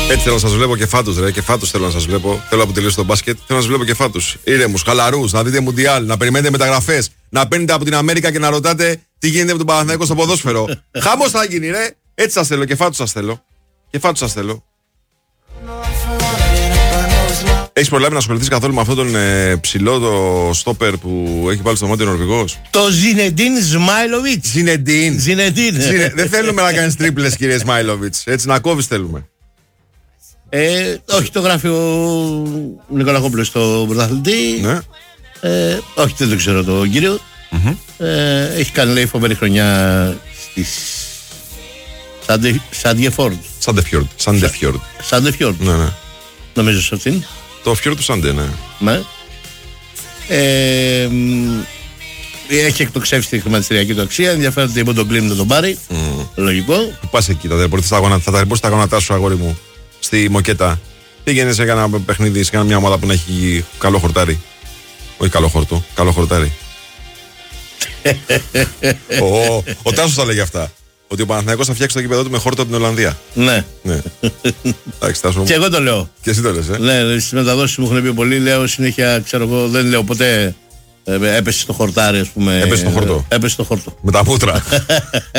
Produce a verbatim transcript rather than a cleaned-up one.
Έτσι θέλω να σας βλέπω κεφάτους, ρε. Κεφάτους θέλω να σας βλέπω. Θέλω να τελειώσει το μπάσκετ. Θέλω να σας βλέπω κεφάτους. Ήρεμους, χαλαρούς, να δείτε Μουντιάλ, να περιμένετε μεταγραφές, να παίρνετε από την Αμέρικα και να ρωτάτε τι γίνεται με τον Παναθηναϊκό στο ποδόσφαιρο. Χαμός θα γίνει, ρε. Έτσι σας θέλω, κεφάτους σας θέλω. Κεφάτους σας θέλω. Έχεις προλάβει να ασχοληθείς καθόλου με αυτόν τον ε, ψηλό το στόπερ που έχει βάλει στο μάτι ο Νορβηγός? Το Ζινεντίν Σμάιλοβιτς. Ζινεντίν. Ζινεντίν. Δεν θέλουμε να κάνεις τρίπλες, κύριε Σμάιλοβιτς. Έτσι να κόβεις θέλουμε. Ε, όχι, το γράφει ο Νικολακόπουλος στο πρωταθλητή. Ναι. Ε, όχι, δεν το ξέρω τον κύριο. Mm-hmm. Ε, έχει κάνει, λέει, φοβερή χρονιά στις Σαντιεφόρντ. Σαντεφιόρντ. Σαντεφιόρντ. Σαντεφιόρντ. Ναι, ναι. Νομίζω σε αυτήν. Το φιόρντ του Σάντε, ναι. Ναι. Ε, μ, έχει εκτοξεύσει τη χρηματιστηριακή του αξία. Ενδιαφέρεται η τον Κλίν να τον πάρει. Mm. Λογικό. Πού πας εκεί, θα ταλαιπωρηθείς τα γόνατα, θα ταλαιπωρήσεις τα γόνατά σου, αγόρι μου, στη Μοκέτα. Πήγαινε σε ένα παιχνίδι, σε μια ομάδα που να έχει καλό χορτάρι. Όχι καλό χορτό, καλό χορτάρι. ο, ο, ο Τάσος τα λέγει αυτά. Ότι ο Παναθηναϊκός θα φτιάξει το γήπεδο του με χόρτο από την Ολλανδία. Ναι. Ναι. Εντάξει, Τάσο. Και εγώ το λέω. Και εσύ το λες, ε. Ναι, στις μεταδόσεις μου έχουν πει πολύ. Λέω συνέχεια, ξέρω εγώ, δεν λέω ποτέ. Ε, έπεσε στο χορτάρι, ας πούμε. Έπεσε στο χορτό. Έπεσε στο χορτό. Με τα μούτρα.